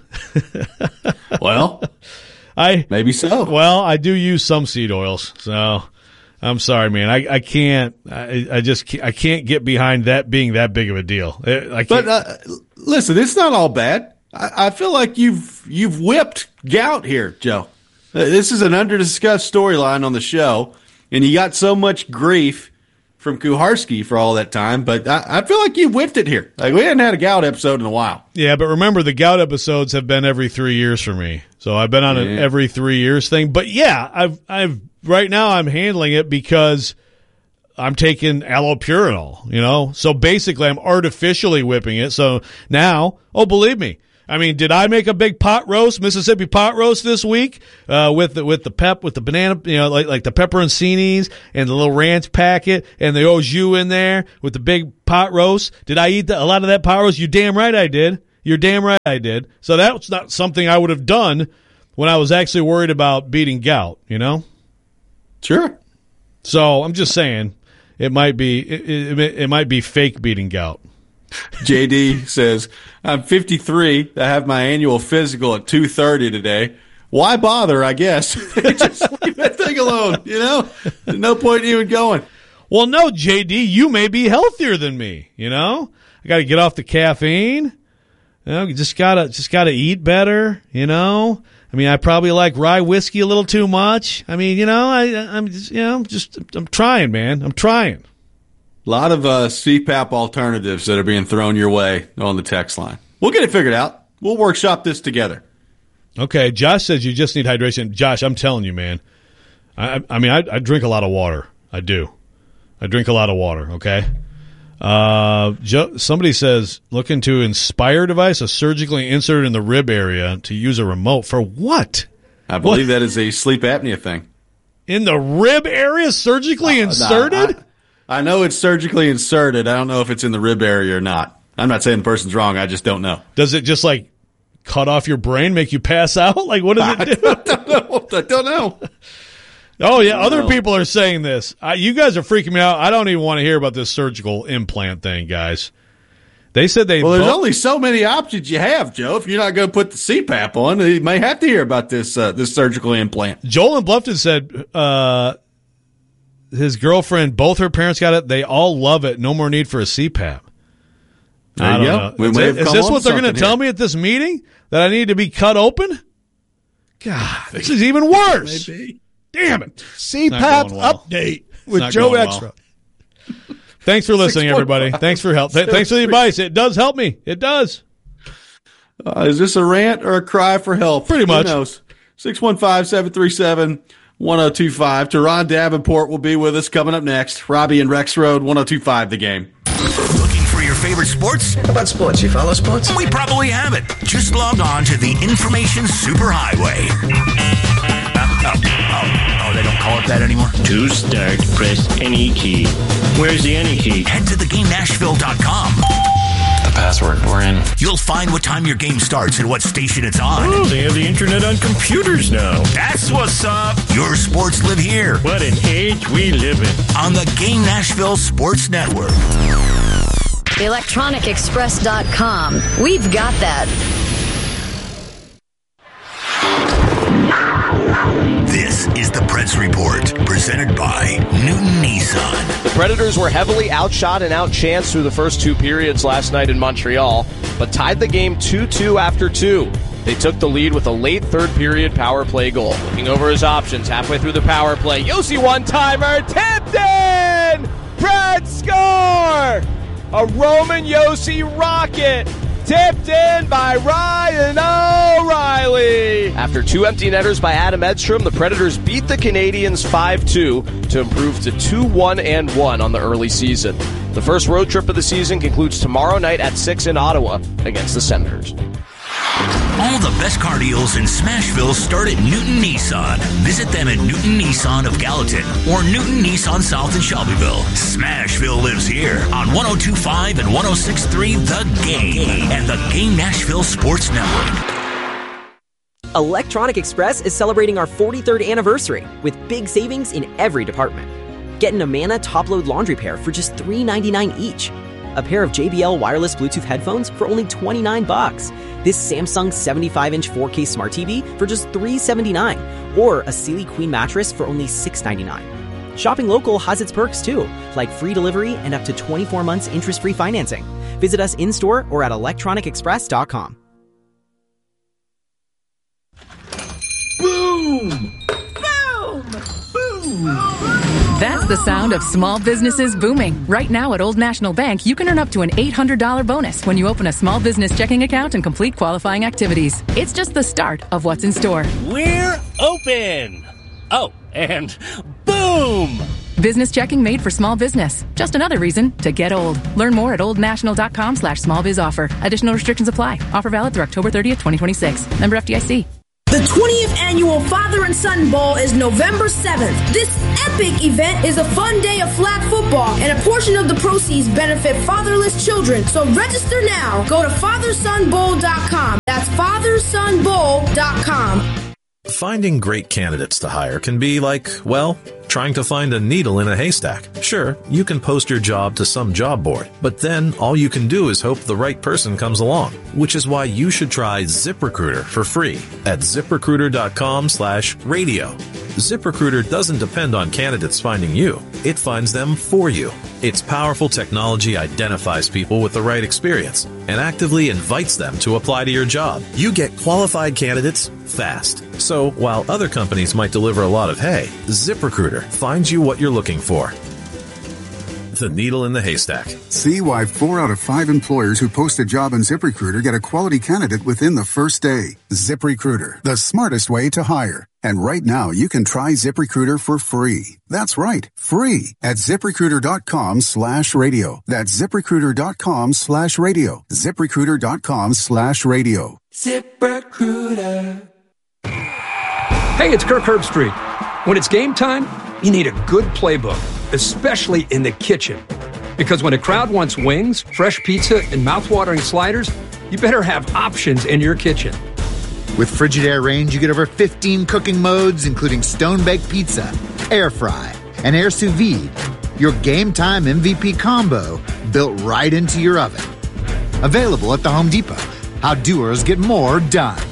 Well, I maybe so. Well, I do use some seed oils, so I'm sorry, man. I, I can't. I, I just can't, I can't get behind that being that big of a deal. I can't. But uh, listen, it's not all bad. I, I feel like you've you've whipped gout here, Joe. Uh, This is an under-discussed storyline on the show, and you got so much grief from Kuharski for all that time, but I, I feel like you've whipped it here. Like, we hadn't had a gout episode in a while. Yeah, but remember, the gout episodes have been every three years for me. So I've been on an Yeah. every three years thing. But yeah, I've I've right now I'm handling it because I'm taking allopurinol, you know? So basically I'm artificially whipping it. So now, oh, believe me, I mean, did I make a big pot roast, Mississippi pot roast this week, uh, with the, with the pep, with the banana, you know, like, like the pepperoncinis and the little ranch packet and the au jus in there with the big pot roast? Did I eat the, a lot of that pot roast? You damn right I did. You're damn right I did. So that's not something I would have done when I was actually worried about beating gout, you know? Sure. So I'm just saying it might be, it, it, it might be fake beating gout. J D says, I'm fifty-three. I have my annual physical at two thirty today. Why bother, I guess? Just leave that thing alone, you know? There's no point in even going. Well, no, J D, you may be healthier than me, you know? I got to get off the caffeine. You know, you just got to just got to eat better, you know? I mean, I probably like rye whiskey a little too much. I mean, you know, I, I'm just, you know, just, I'm trying, man. I'm trying. A lot of uh, C PAP alternatives that are being thrown your way on the text line. We'll get it figured out. We'll workshop this together. Okay, Josh says you just need hydration. Josh, I'm telling you, man. I, I mean, I, I drink a lot of water. I do. I drink a lot of water, okay? Uh, Joe, somebody says, looking to Inspire device, a surgically inserted in the rib area to use a remote. For what? I believe what? that is a sleep apnea thing. In the rib area, surgically uh, inserted? Nah, I, I know it's surgically inserted. I don't know if it's in the rib area or not. I'm not saying the person's wrong. I just don't know. Does it just, like, cut off your brain, make you pass out? Like, what does it do? I don't know. I don't know. Oh, yeah, other people are saying this. I, you guys are freaking me out. I don't even want to hear about this surgical implant thing, guys. They said they... Well, there's bo- only so many options you have, Joe. If you're not going to put the C PAP on, you may have to hear about this uh, this surgical implant. Joel in Bluffton said uh, his girlfriend, both her parents got it. They all love it. No more need for a C PAP. There I you don't go. know. We Is, may it, have is come this on what they're going to something tell here. me at this meeting? That I need to be cut open? God, this is even worse. Maybe. Damn it. C Not PAP going well. update with not Joe going well. Extra. Thanks for listening, everybody. Thanks for help. Th- thanks for the advice. It does help me. It does. Uh, is this a rant or a cry for help? Pretty much. Who knows? six one five, seven three seven, one oh two five. Teron Davenport will be with us coming up next. Robbie and Rex Road, one oh two five The Game. Looking for your favorite sports? How about sports? You follow sports? We probably have it. Just log on to the Information Superhighway. Oh, oh, oh, they don't call it that anymore? To start, press any key. Where's the any key? Head to the game nashville dot com. The password, we're in. You'll find what time your game starts and what station it's on. Oh, they have the internet on computers now. That's what's up. Your sports live here. What an age we live in. On the Game Nashville Sports Network. electronic express dot com. We've got that. This is the Preds Report, presented by Newton Nissan. The Predators were heavily outshot and outchanced through the first two periods last night in Montreal, but tied the game two two after two. They took the lead with a late third period power play goal. Looking over his options halfway through the power play, Yossi one-timer, tipped in! Preds score! A Roman Yossi rocket! Tipped in by Ryan O'Reilly. After two empty netters by Adam Edstrom, the Predators beat the Canadiens five two to improve to two one and one on the early season. The first road trip of the season concludes tomorrow night at six in Ottawa against the Senators. All the best car deals in Smashville start at Newton Nissan. Visit them at Newton Nissan of Gallatin or Newton Nissan South in Shelbyville. Smashville lives here on one oh two point five and one oh six point three The Game and the Game Nashville Sports Network. Electronic Express is celebrating our forty-third anniversary with big savings in every department. Get an Amana top-load laundry pair for just three ninety-nine each. A pair of J B L wireless Bluetooth headphones for only twenty-nine bucks. This Samsung seventy-five inch four K Smart T V for just three seventy-nine, or a Sealy Queen mattress for only six ninety-nine. Shopping local has its perks too, like free delivery and up to twenty-four months interest-free financing. Visit us in-store or at electronic express dot com. Boom! Boom! Boom! That's the sound of small businesses booming. Right now at Old National Bank, you can earn up to an eight hundred dollars bonus when you open a small business checking account and complete qualifying activities. It's just the start of what's in store. We're open! Oh, and boom! Business checking made for small business. Just another reason to get old. Learn more at oldnational.com slash small biz offer. Additional restrictions apply. Offer valid through October thirtieth, twenty twenty-six. Member F D I C. The twentieth Annual Father and Son Bowl is November seventh. This epic event is a fun day of flag football, and a portion of the proceeds benefit fatherless children. So register now. Go to father son bowl dot com. That's father son bowl dot com. Finding great candidates to hire can be like, well, trying to find a needle in a haystack. Sure, you can post your job to some job board, but then all you can do is hope the right person comes along, which is why you should try ZipRecruiter for free at ZipRecruiter.com slash radio. ZipRecruiter doesn't depend on candidates finding you. It finds them for you. Its powerful technology identifies people with the right experience and actively invites them to apply to your job. You get qualified candidates fast. So while other companies might deliver a lot of hay, ZipRecruiter finds you what you're looking for. The needle in the haystack. See why four out of five employers who post a job on ZipRecruiter get a quality candidate within the first day. ZipRecruiter, the smartest way to hire. And right now, you can try ZipRecruiter for free. That's right, free at ZipRecruiter.com slash radio. That's ZipRecruiter.com slash radio. ZipRecruiter.com slash radio. ZipRecruiter. Hey, it's Kirk Herbstreit. When it's game time, you need a good playbook, especially in the kitchen. Because when a crowd wants wings, fresh pizza, and mouthwatering sliders, you better have options in your kitchen. With Frigidaire Range, you get over fifteen cooking modes, including stone-baked pizza, air fry, and air sous vide. Your game time M V P combo built right into your oven. Available at the Home Depot. How doers get more done.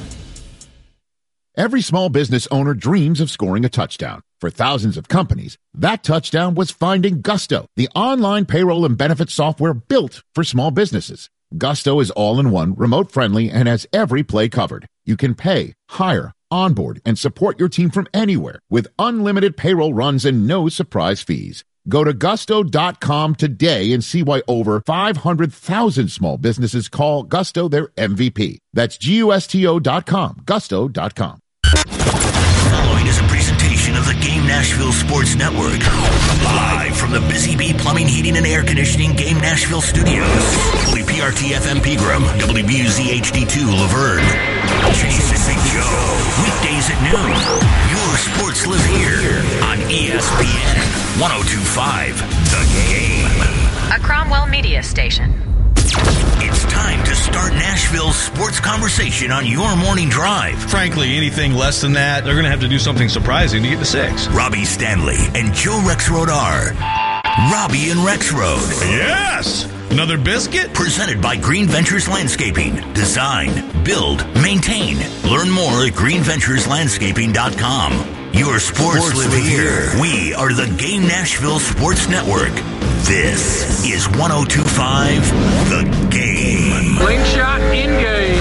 Every small business owner dreams of scoring a touchdown. For thousands of companies, that touchdown was finding Gusto, the online payroll and benefits software built for small businesses. Gusto is all-in-one, remote-friendly, and has every play covered. You can pay, hire, onboard, and support your team from anywhere with unlimited payroll runs and no surprise fees. Go to gusto dot com today and see why over five hundred thousand small businesses call Gusto their M V P. That's G U S T O dot com, gusto dot com. Following is a presentation of the Game Nashville Sports Network. Live from the Busy Bee Plumbing, Heating, and Air Conditioning Game Nashville Studios. W P R T F M Pegram, W B U Z H D two Laverne. Chase and Big Joe. Weekdays at noon. Your sports live here on E S P N one oh two point five The Game. A Cromwell Media Station. It's time to start Nashville's sports conversation on your morning drive. Frankly, anything less than that, they're going to have to do something surprising to get to six. Robbie Stanley and Joe Rexrode are Robbie and Rexrode. Yes! Another biscuit? Presented by Green Ventures Landscaping. Design, build, maintain. Learn more at green ventures landscaping dot com. Your sports, sports live, live here. here. We are the Game Nashville Sports Network. This is one oh two point five The Game. Slingshot in game.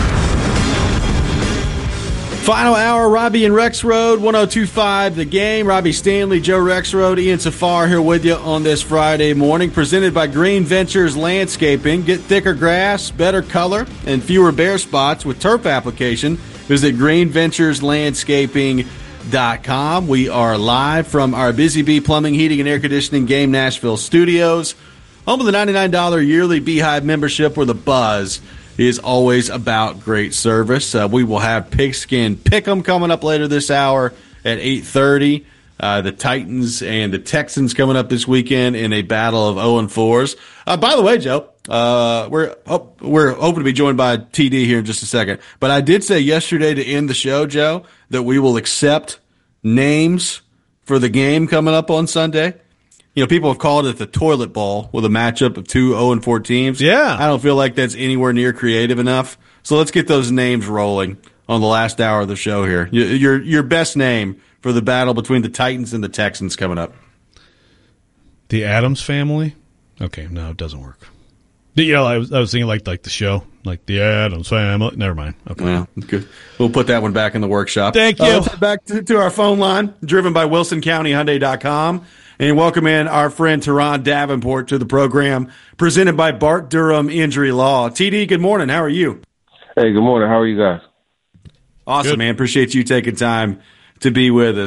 Final hour, Robbie and Rexrode, one oh two point five The Game. Robbie Stanley, Joe Rexrode, Ian Safar here with you on this Friday morning. Presented by Green Ventures Landscaping. Get thicker grass, better color, and fewer bare spots with turf application. Visit green ventures landscaping dot com. We are live from our Busy Bee Plumbing, Heating, and Air Conditioning Game Nashville Studios. Home of the ninety-nine dollars yearly Beehive membership, where the buzz is always about great service. Uh, we will have Pigskin Pick'em coming up later this hour at eight thirty. Uh, the Titans and the Texans coming up this weekend in a battle of oh and fours. Uh, by the way, Joe, uh, we're oh, we're hoping to be joined by T D here in just a second. But I did say yesterday to end the show, Joe, that we will accept names for the game coming up on Sunday. You know, people have called it the toilet bowl with a matchup of two oh and four teams. Yeah. I don't feel like that's anywhere near creative enough. So let's get those names rolling on the last hour of the show here. Your your best name for the battle between the Titans and the Texans coming up. The Addams Family? Okay, no, it doesn't work. The, you know, I was, I was thinking like like the show, like the Addams Family. Never mind. Okay. Well, good. We'll put that one back in the workshop. Thank you. Uh, let's head back to, to our phone line, driven by Wilson County Hyundai dot com. And welcome in our friend Teron Davenport to the program, presented by Bart Durham Injury Law. T D, good morning. How are you? Hey, good morning. How are you guys? Awesome, Good. man. Appreciate you taking time to be with us.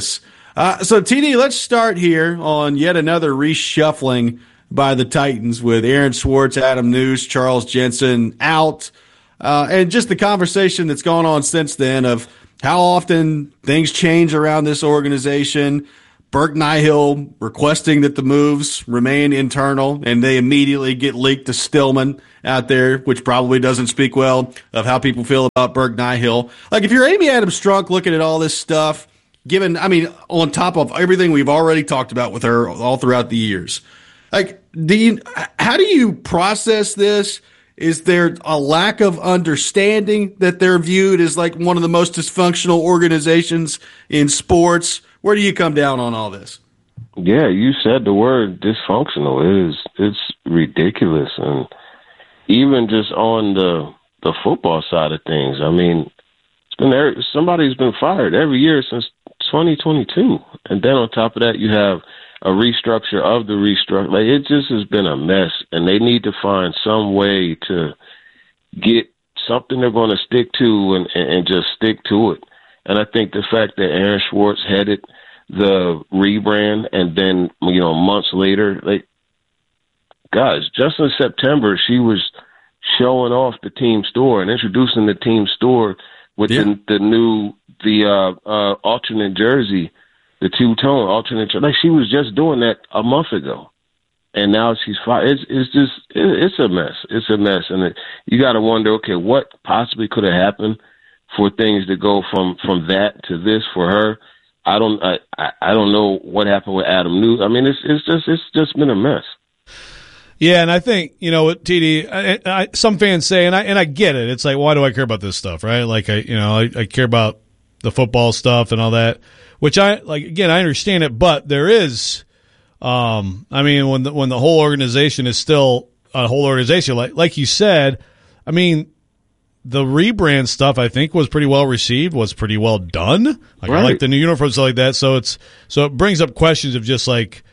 Uh, so, T D, let's start here on yet another reshuffling by the Titans with Aaron Swartz, Adam News, Charles Jensen out, uh, and just the conversation that's gone on since then of how often things change around this organization. Burke Nihill requesting that the moves remain internal, and they immediately get leaked to Stillman out there, which probably doesn't speak well of how people feel about Burke Nihill. Like, if you're Amy Adams Strunk looking at all this stuff, given, I mean, on top of everything we've already talked about with her all throughout the years, like, do you, how do you process this? Is there a lack of understanding that they're viewed as like one of the most dysfunctional organizations in sports? Where do you come down on all this? Yeah, you said the word dysfunctional. It is, it's ridiculous. And even just on the the football side of things, I mean, it's been there, somebody's been fired every year since twenty twenty-two. And then on top of that, you have a restructure of the restructure. Like, it just has been a mess, and they need to find some way to get something they're going to stick to and, and just stick to it. And I think the fact that Aaron Swartz headed the rebrand, and then, you know, months later, like, guys, just in September, she was showing off the team store and introducing the team store with yeah. the, the new, the uh, uh, alternate jersey, the two-tone alternate. Like, she was just doing that a month ago, and now she's fired. It's, it's just, it, it's a mess. It's a mess, and it, you got to wonder, okay, what possibly could have happened for things to go from, from that to this for her. I don't I, I don't know what happened with Adam News. I mean, it's it's just it's just been a mess. Yeah, and I think, you know, T D, I, I, some fans say, and I and I get it. It's like, why do I care about this stuff, right? Like, I you know I, I care about the football stuff and all that, which I like. Again, I understand it, but there is, um, I mean, when the when the whole organization is still a whole organization, like like you said, I mean. The rebrand stuff, I think, was pretty well received, was pretty well done. Like, right. I like the new uniforms, stuff like that. So it's so it brings up questions of just like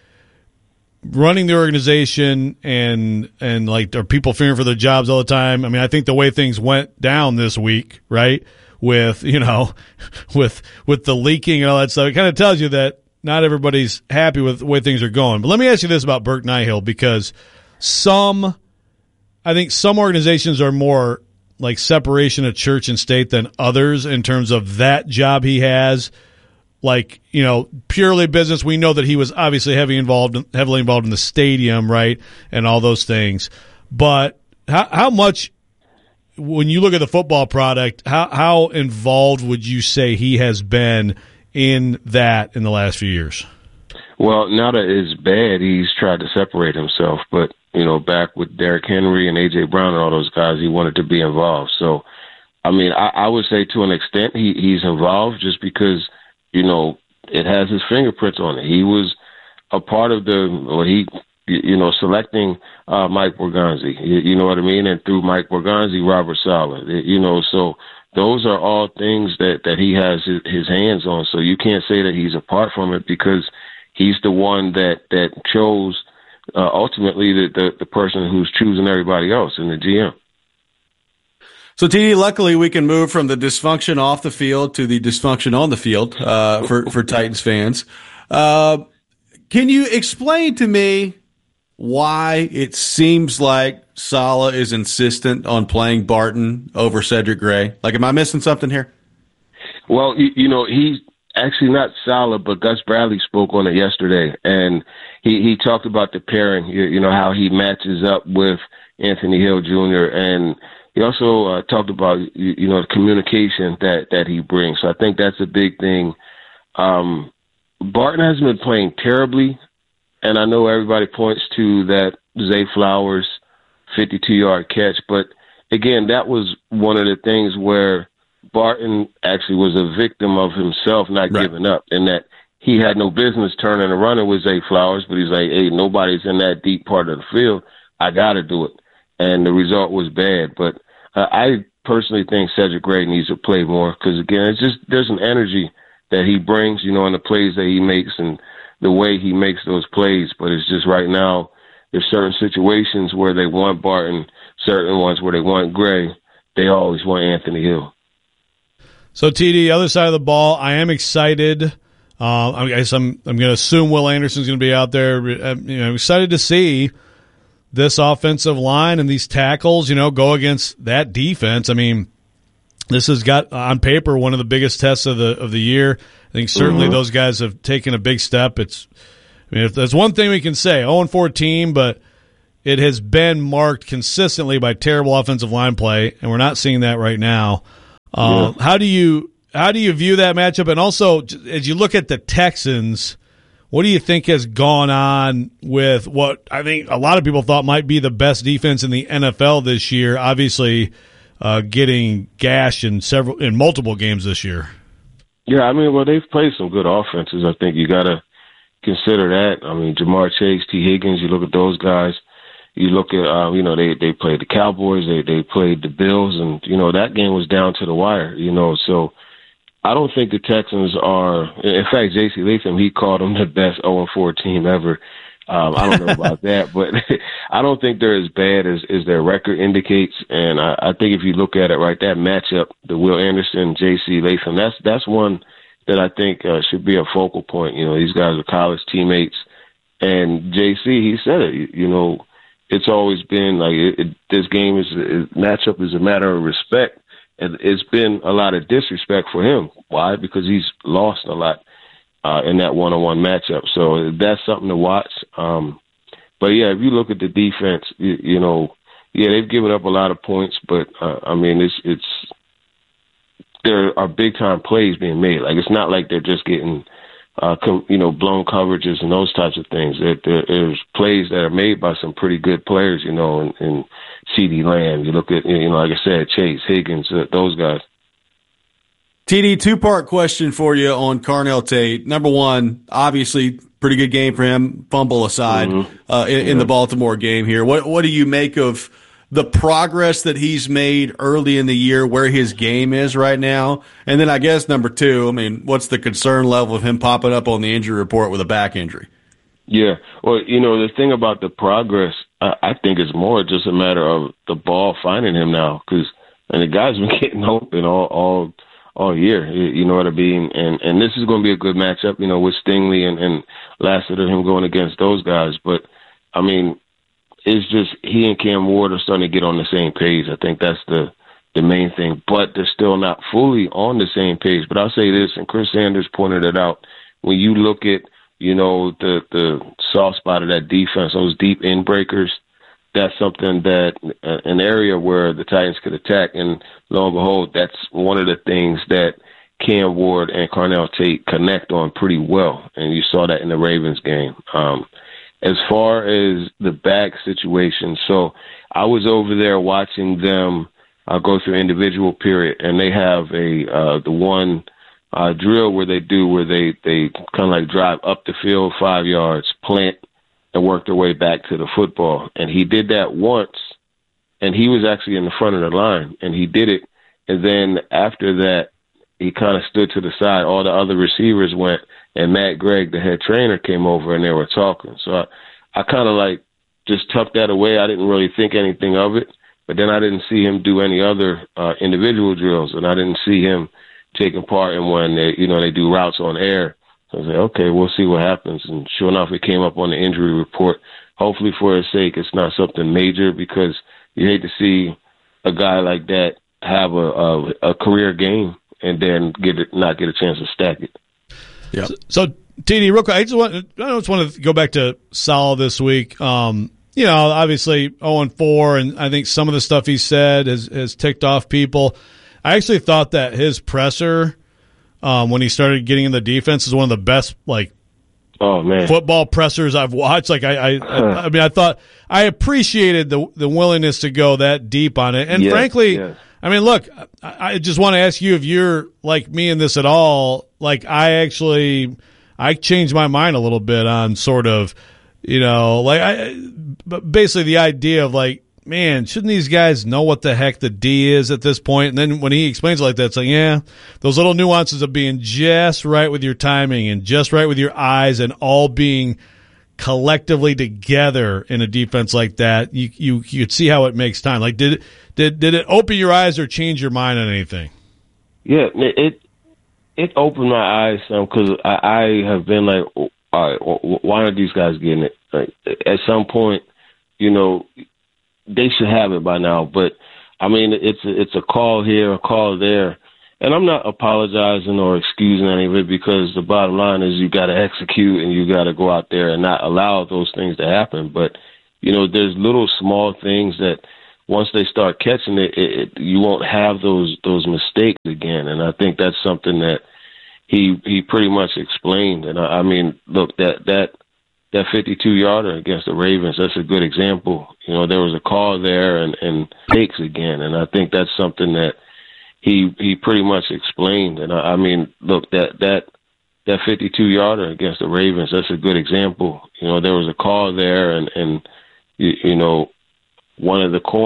running the organization and and like, are people fearing for their jobs all the time? I mean, I think the way things went down this week, right, with you know, with with the leaking and all that stuff, it kind of tells you that not everybody's happy with the way things are going. But let me ask you this about Burke Nihill, because some, I think some organizations are more like separation of church and state than others in terms of that job he has. Like, you know, purely business. We know that he was obviously heavy involved, heavily involved in the stadium, right, and all those things. But how how much, when you look at the football product, how how involved would you say he has been in that in the last few years? Well, now that it's bad, he's tried to separate himself, but you know, back with Derrick Henry and A J Brown and all those guys, he wanted to be involved. So, I mean, I, I would say to an extent he, he's involved just because, you know, it has his fingerprints on it. He was a part of the, or he, you know, selecting uh, Mike Borgonzi, you, you know what I mean? And through Mike Borgonzi, Robert Saleh, you know, so those are all things that, that he has his, his hands on. So you can't say that he's apart from it because he's the one that, that chose Uh, ultimately, the, the the person who's choosing everybody else in the G M. So, T D, luckily we can move from the dysfunction off the field to the dysfunction on the field uh, for, for Titans fans. Uh, can you explain to me why it seems like Saleh is insistent on playing Barton over Cedric Gray? Like, am I missing something here? Well, you, you know, he's actually not Saleh, but Gus Bradley spoke on it yesterday, and he, he talked about the pairing, you, you know, how he matches up with Anthony Hill Junior, and he also uh, talked about, you, you know, the communication that, that he brings. So I think that's a big thing. Um, Barton hasn't been playing terribly, and I know everybody points to that Zay Flowers fifty-two-yard catch, but, again, that was one of the things where Barton actually was a victim of himself not right. giving up, and that he had no business turning and running with Zay Flowers, but he's like, hey, nobody's in that deep part of the field. I got to do it. And the result was bad. But uh, I personally think Cedric Gray needs to play more because, again, it's just there's an energy that he brings, you know, in the plays that he makes and the way he makes those plays. But it's just right now there's certain situations where they want Barton, certain ones where they want Gray. They always want Anthony Hill. So, T D, other side of the ball, I am excited Uh, I guess I'm I'm going to assume Will Anderson's going to be out there. I'm, you know, I'm excited to see this offensive line and these tackles, you know, go against that defense. I mean, this has got on paper one of the biggest tests of the of the year. I think certainly mm-hmm. those guys have taken a big step. It's, I mean, if there's one thing we can say, oh and four team, but it has been marked consistently by terrible offensive line play, and we're not seeing that right now. Uh, yeah. How do you how do you view that matchup? And also, as you look at the Texans, what do you think has gone on with what I think a lot of people thought might be the best defense in the N F L this year? Obviously, uh, getting gashed in several in multiple games this year. Yeah, I mean, well, they've played some good offenses. I think you got to consider that. I mean, Jamar Chase, T. Higgins, you look at those guys. You look at, uh, you know, they, they played the Cowboys, they, they played the Bills, and, you know, that game was down to the wire, you know. So I don't think the Texans are – in fact, J C Latham, he called them the best oh and four team ever. Um, I don't know about that, but I don't think they're as bad as, as their record indicates. And I, I think if you look at it, right, that matchup, the Will Anderson, J C Latham, that's that's one that I think uh, should be a focal point. You know, these guys are college teammates. And J C, he said it, you, you know, it's always been like it, it, this game is it, matchup is a matter of respect. And it's been a lot of disrespect for him. Why? Because he's lost a lot. Uh, in that one-on-one matchup. So that's something to watch. Um, but, yeah, if you look at the defense, you, you know, yeah, they've given up a lot of points, but, uh, I mean, it's it's there are big-time plays being made. Like, it's not like they're just getting, uh, co- you know, blown coverages and those types of things. There, there, there's plays that are made by some pretty good players, you know, and, and CeeDee Lamb. You look at, you know, like I said, Chase, Higgins, uh, those guys. T D, two-part question for you on Carnell Tate. Number one, obviously, pretty good game for him, fumble aside, mm-hmm. uh, in, yeah. in the Baltimore game here. What what do you make of the progress that he's made early in the year, where his game is right now? And then I guess number two, I mean, what's the concern level of him popping up on the injury report with a back injury? Yeah, well, you know, the thing about the progress, I, I think it's more just a matter of the ball finding him now, because and the guy's been getting open all all – all year, you know what I mean? And and this is going to be a good matchup, you know, with Stingley and, and Lassiter, him going against those guys. But, I mean, it's just he and Cam Ward are starting to get on the same page. I think that's the, the main thing. But they're still not fully on the same page. But I'll say this, and Chris Sanders pointed it out, when you look at, you know, the, the soft spot of that defense, those deep end breakers, that's something that uh, an area where the Titans could attack. And lo and behold, that's one of the things that Cam Ward and Carnell Tate connect on pretty well. And you saw that in the Ravens game. Um, as far as the back situation, so I was over there watching them uh, go through individual period, and they have a uh, the one uh, drill where they do where they, they kind of like drive up the field five yards, plant, and work their way back to the football. And he did that once, and he was actually in the front of the line, and he did it. And then after that, he kind of stood to the side. All the other receivers went, and Matt Gregg, the head trainer, came over, and they were talking. So I, I kind of like just tucked that away. I didn't really think anything of it. But then I didn't see him do any other uh, individual drills, and I didn't see him taking part in when they, you know, they do routes on air. So I was like, okay, we'll see what happens. And sure enough, it came up on the injury report. Hopefully for his sake, it's not something major, because you hate to see a guy like that have a a, a career game and then get it, not get a chance to stack it. Yeah. So, so T D, real quick, I just want I just want to go back to Saleh this week. Um, you know, obviously oh and four, and I think some of the stuff he said has, has ticked off people. I actually thought that his presser, Um, when he started getting in the defense, is one of the best, like, oh man, football pressers I've watched. Like, I, I, I, I mean, I thought I appreciated the the willingness to go that deep on it. And yes, frankly, yes. I mean, look, I, I just want to ask you if you're like me in this at all. Like, I actually, I changed my mind a little bit on sort of, you know, like, I, basically the idea of like, man, shouldn't these guys know what the heck the D is at this point? And then when he explains it like that, it's like, yeah, those little nuances of being just right with your timing and just right with your eyes and all being collectively together in a defense like that, you you you could see how it makes time. Like, did did did it open your eyes or change your mind on anything? Yeah, it it opened my eyes some because I, I have been like, all right, why aren't these guys getting it? Like, at some point, you know, they should have it by now. But I mean, it's a, it's a call here, a call there, and I'm not apologizing or excusing any of it because the bottom line is you got to execute and you got to go out there and not allow those things to happen. But you know, there's little small things that once they start catching it, it, it you won't have those those mistakes again. And I think that's something that he he pretty much explained. And I, I mean, look, that that that fifty-two yarder against the Ravens, that's a good example. You know, there was a call there and and takes again. And I think that's something that he he pretty much explained. And I, I mean, look, that that that fifty-two yarder against the Ravens, that's a good example. You know, there was a call there and and you, you know, one of the corners